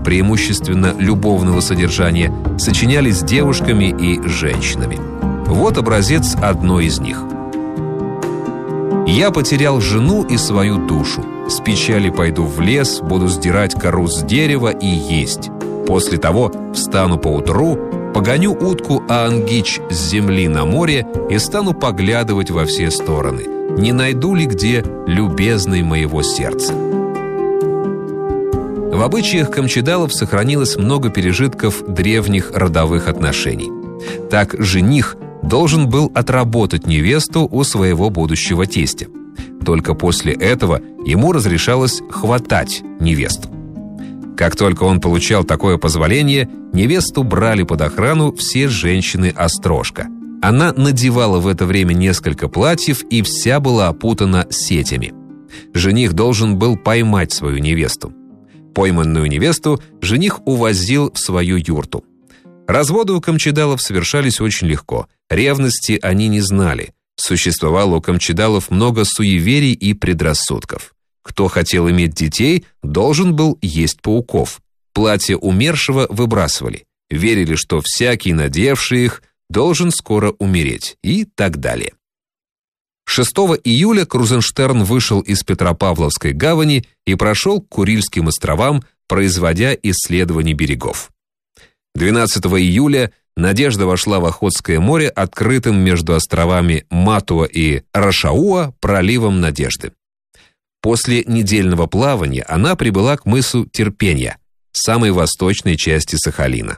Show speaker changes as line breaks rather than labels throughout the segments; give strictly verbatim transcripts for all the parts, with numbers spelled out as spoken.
преимущественно любовного содержания, сочинялись девушками и женщинами. Вот образец одной из них. «Я потерял жену и свою душу. С печали пойду в лес, буду сдирать кору с дерева и есть. После того встану поутру, погоню утку Аангич с земли на море и стану поглядывать во все стороны. Не найду ли где любезной моего сердца?» В обычаях камчедалов сохранилось много пережитков древних родовых отношений. Так жених должен был отработать невесту у своего будущего тестя. Только после этого ему разрешалось хватать невесту. Как только он получал такое позволение, невесту брали под охрану все женщины-острожка. Она надевала в это время несколько платьев и вся была опутана сетями. Жених должен был поймать свою невесту. Пойманную невесту жених увозил в свою юрту. Разводы у камчедалов совершались очень легко. Ревности они не знали. Существовало у камчедалов много суеверий и предрассудков. Кто хотел иметь детей, должен был есть пауков. Платья умершего выбрасывали. Верили, что всякий, надевший их, должен скоро умереть, и так далее. шестого июля Крузенштерн вышел из Петропавловской гавани и прошел к Курильским островам, производя исследования берегов. двенадцатого июля «Надежда» вошла в Охотское море открытым между островами Матуа и Рашауа проливом Надежды. После недельного плавания она прибыла к мысу Терпенья, самой восточной части Сахалина.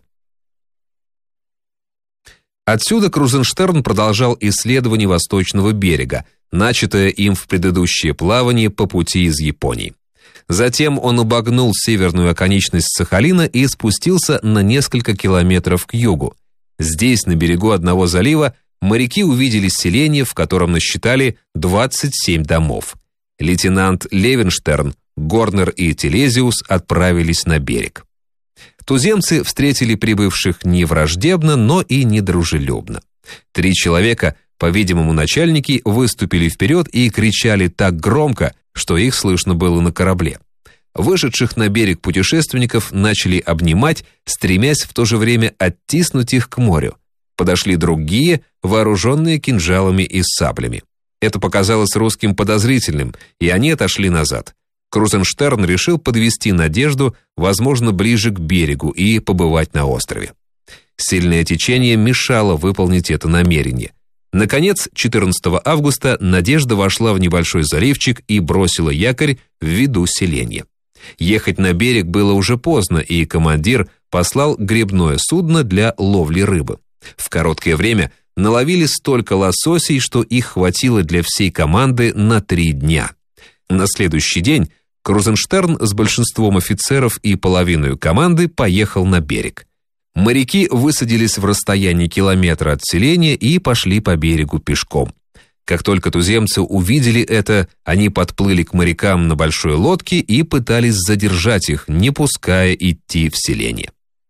Отсюда Крузенштерн продолжал исследование восточного берега, начатое им в предыдущее плавание по пути из Японии. Затем он обогнул северную оконечность Сахалина и спустился на несколько километров к югу. Здесь, на берегу одного залива, моряки увидели селение, в котором насчитали двадцать семь домов. Лейтенант Левенштерн, Горнер и Телезиус отправились на берег. Туземцы встретили прибывших не враждебно, но и недружелюбно. Три человека, по-видимому, начальники, выступили вперед и кричали так громко, что их слышно было на корабле. Вышедших на берег путешественников начали обнимать, стремясь в то же время оттиснуть их к морю. Подошли другие, вооруженные кинжалами и саблями. Это показалось русским подозрительным, и они отошли назад. Крузенштерн решил подвести Надежду, возможно, ближе к берегу и побывать на острове. Сильное течение мешало выполнить это намерение. Наконец, четырнадцатого августа Надежда вошла в небольшой заливчик и бросила якорь в виду селения. Ехать на берег было уже поздно, и командир послал гребное судно для ловли рыбы. В короткое время наловили столько лососей, что их хватило для всей команды на три дня. На следующий день Крузенштерн с большинством офицеров и половиной команды поехал на берег. Моряки высадились в расстоянии километра от селения и пошли по берегу пешком. Как только туземцы увидели это, они подплыли к морякам на большой лодке и пытались задержать их, не пуская идти в селение.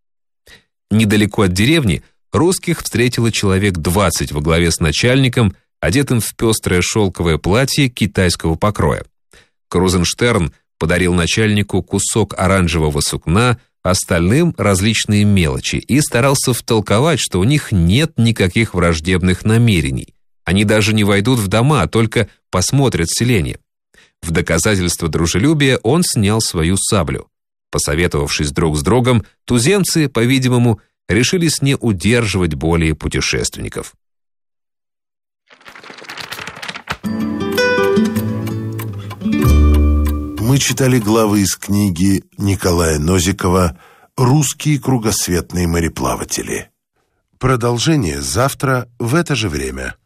Недалеко от деревни русских встретило человек двадцать во главе с начальником, одетым в пестрое шелковое платье китайского покроя. Крузенштерн подарил начальнику кусок оранжевого сукна, остальным различные мелочи, и старался втолковать, что у них нет никаких враждебных намерений. Они даже не войдут в дома, а только посмотрят селение. В доказательство дружелюбия он снял свою саблю. Посоветовавшись друг с другом, туземцы, по-видимому, решились не удерживать более путешественников.
Мы читали главы из книги Николая Нозикова «Русские кругосветные мореплаватели». Продолжение завтра в это же время.